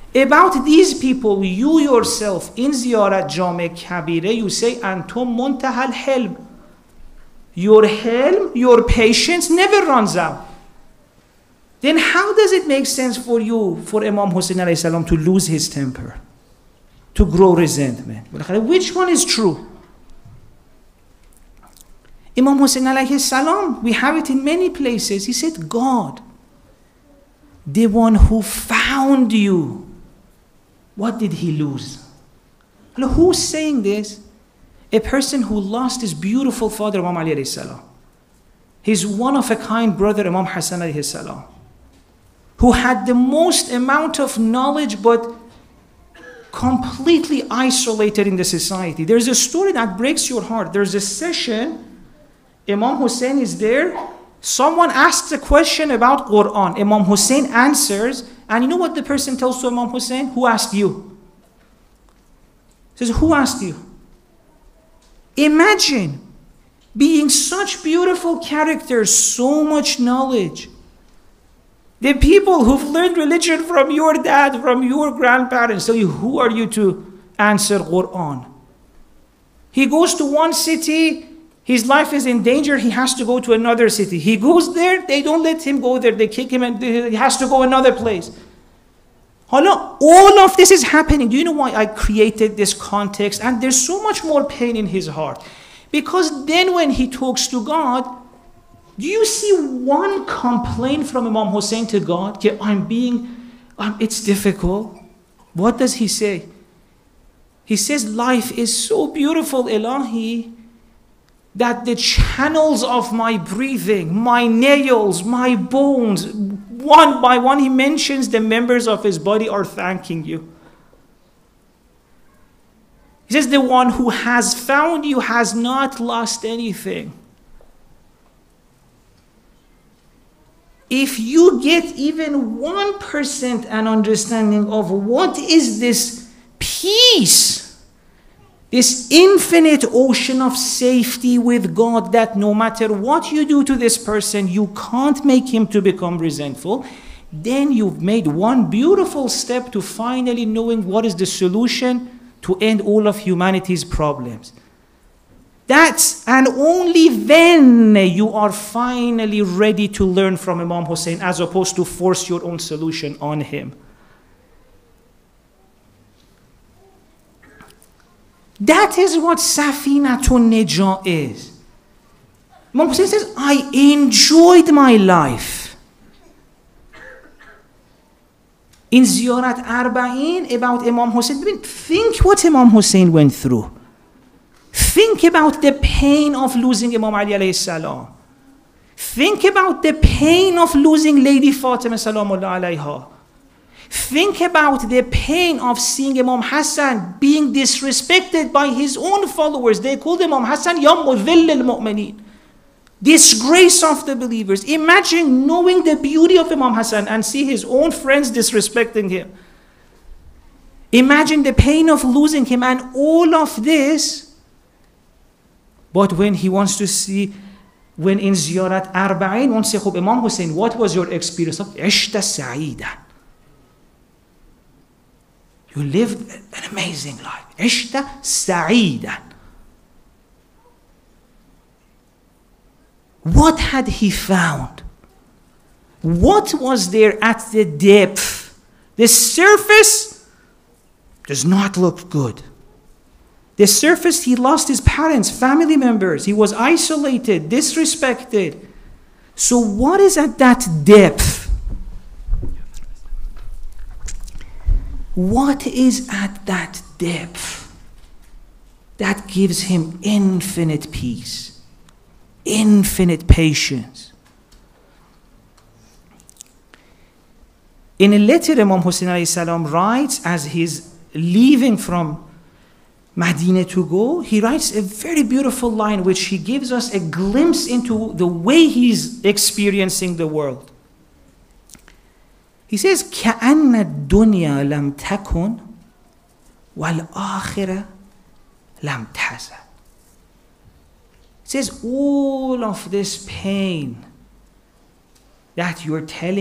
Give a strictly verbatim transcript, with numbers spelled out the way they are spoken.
About these people, you yourself in Ziyarat Jame Kabire, you say, Antum Muntahal Helm. Your helm, your patience never runs out. Then how does it make sense for you, for Imam Hussein alayhi salam, to lose his temper, to grow resentment? Which one is true? Imam Hussein alayhi salam, we have it in many places. He said, God, the one who found you, what did he lose? Who's saying this? A person who lost his beautiful father, Imam Ali alayhi salam. His one-of-a-kind brother, Imam Hassan alayhi salam, who had the most amount of knowledge but completely isolated in the society. There's a story that breaks your heart. There's a session, Imam Hussein is there, someone asks a question about Quran. Imam Hussein answers, and you know what the person tells to Imam Hussein? Who asked you? He says, who asked you? Imagine being such beautiful characters, so much knowledge. The people who've learned religion from your dad, from your grandparents, tell you, who are you to answer Quran? He goes to one city, his life is in danger, he has to go to another city. He goes there, they don't let him go there, they kick him and he has to go another place. All of this is happening. Do you know why I created this context? And there's so much more pain in his heart. Because then when he talks to God, do you see one complaint from Imam Hussein to God? I'm being, um, it's difficult. What does he say? He says, life is so beautiful, Ilahi, that the channels of my breathing, my nails, my bones, one by one, he mentions the members of his body are thanking you. He says, the one who has found you has not lost anything. If you get even one percent an understanding of what is this peace, this infinite ocean of safety with God, that no matter what you do to this person, you can't make him to become resentful, then you've made one beautiful step to finally knowing what is the solution to end all of humanity's problems. That's, and only then you are finally ready to learn from Imam Hussein, as opposed to force your own solution on him. That is what Safinatun Najah is. Imam Hussein says, I enjoyed my life. In Ziyarat Arba'in about Imam Hussein, think what Imam Hussein went through. Think about the pain of losing Imam Ali alayhi salam. Think about the pain of losing Lady Fatima salamullah alayha. Think about the pain of seeing Imam Hassan being disrespected by his own followers. They called Imam Hassan Ya Mudhill al-Mu'mineen, disgrace of the believers. Imagine knowing the beauty of Imam Hassan and see his own friends disrespecting him. Imagine the pain of losing him and all of this. But when he wants to see, when in Ziyarat Arba'in, wants to say, Imam Hussein, what was your experience? Ishta Sa'idan. You lived an amazing life. Ishta Sa'idan. What had he found? What was there at the depth? The surface does not look good. The surface, he lost his parents, family members. He was isolated, disrespected. So what is at that depth? What is at that depth that gives him infinite peace, infinite patience? In a letter, Imam Hussein alayhi salam writes as he's leaving from Medina to go, he writes a very beautiful line which he gives us a glimpse into the way he's experiencing the world. He says, كَأَنَّ الدُّنْيَا لَمْ تَكُنْ وَالْآخِرَةَ لَمْ تَحْزَنْ. He says, all of this pain that you're telling